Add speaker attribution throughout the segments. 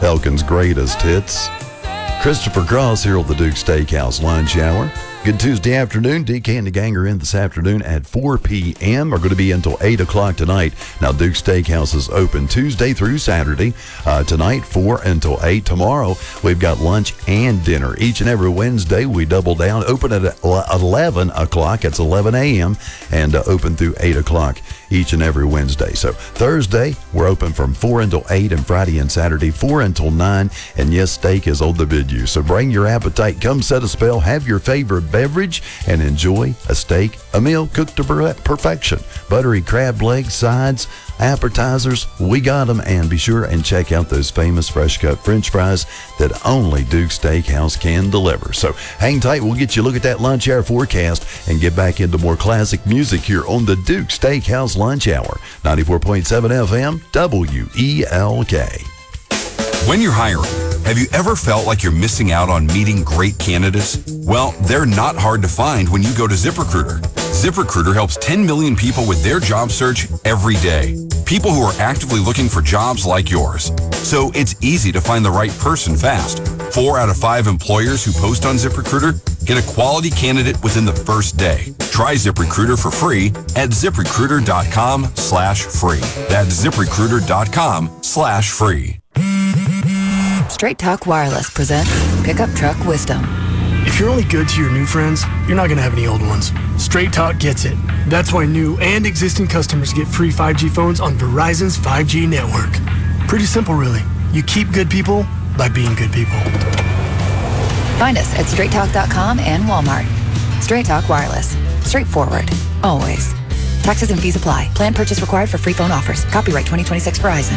Speaker 1: Elkin's greatest hits. Christopher Cross here at the Duke Steakhouse Lunch Hour. Good Tuesday afternoon. DK and the gang are in this afternoon at 4 p.m. Are going to be until 8 o'clock tonight. Now, Duke Steakhouse is open Tuesday through Saturday. Tonight, 4 until 8. Tomorrow, we've got lunch and dinner. Each and every Wednesday, we double down. Open at 11 o'clock. It's 11 a.m. and open through 8 o'clock each and every Wednesday. So Thursday, we're open from 4 until 8, and Friday and Saturday, 4 until 9. And yes, steak is on the menu. So bring your appetite. Come set a spell. Have your favorite beverage and enjoy a steak, a meal cooked to perfection. Buttery crab legs, sides, appetizers, we got them. And be sure and check out those famous fresh cut French fries that only Duke Steakhouse can deliver. So hang tight. We'll get you a look at that lunch hour forecast and get back into more classic music here on the Duke Steakhouse Lunch Hour. 94.7 FM, WELK.
Speaker 2: When you're hiring, have you ever felt like you're missing out on meeting great candidates? Well, they're not hard to find when you go to ZipRecruiter. ZipRecruiter helps 10 million people with their job search every day. People who are actively looking for jobs like yours. So it's easy to find the right person fast. 4 out of 5 employers who post on ZipRecruiter get a quality candidate within the first day. Try ZipRecruiter for free at ZipRecruiter.com/free. That's ZipRecruiter.com/free.
Speaker 3: Straight Talk Wireless presents Pickup Truck Wisdom.
Speaker 4: If you're only good to your new friends, you're not going to have any old ones. Straight Talk gets it. That's why new and existing customers get free 5G phones on Verizon's 5G network. Pretty simple, really. You keep good people by being good people.
Speaker 3: Find us at straighttalk.com and Walmart. Straight Talk Wireless. Straightforward. Always. Taxes and fees apply. Plan purchase required for free phone offers. Copyright 2026 Verizon.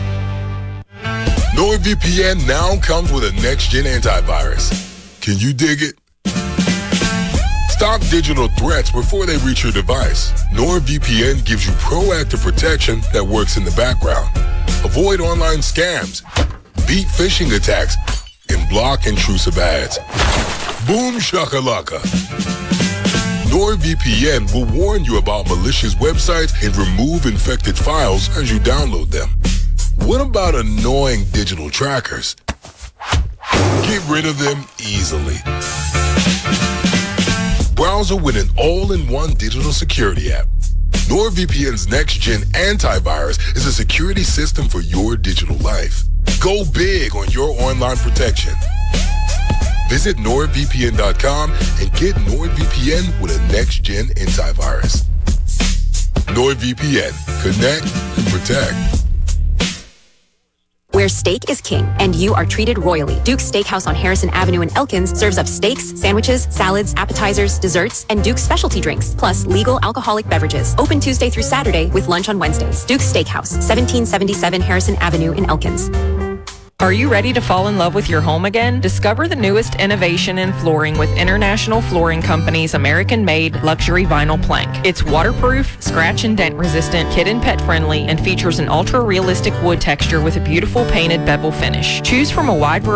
Speaker 5: NordVPN now comes with a next-gen antivirus. Can you dig it? Stop digital threats before they reach your device. NordVPN gives you proactive protection that works in the background. Avoid online scams, beat phishing attacks, and block intrusive ads. Boom shakalaka. NordVPN will warn you about malicious websites and remove infected files as you download them. What about annoying digital trackers? Get rid of them easily. Browser with an all-in-one digital security app. NordVPN's next-gen antivirus is a security system for your digital life. Go big on your online protection. Visit NordVPN.com and get NordVPN with a next-gen antivirus. NordVPN. Connect and protect.
Speaker 6: Where steak is king and you are treated royally. Duke's Steakhouse on Harrison Avenue in Elkins serves up steaks, sandwiches, salads, appetizers, desserts, and Duke's specialty drinks, plus legal alcoholic beverages. Open Tuesday through Saturday with lunch on Wednesdays. Duke's Steakhouse, 1777 Harrison Avenue in Elkins.
Speaker 7: Are you ready to fall in love with your home again? Discover the newest innovation in flooring with International Flooring Company's American-made luxury vinyl plank. It's waterproof, scratch and dent resistant, kid and pet friendly, and features an ultra-realistic wood texture with a beautiful painted bevel finish. Choose from a wide variety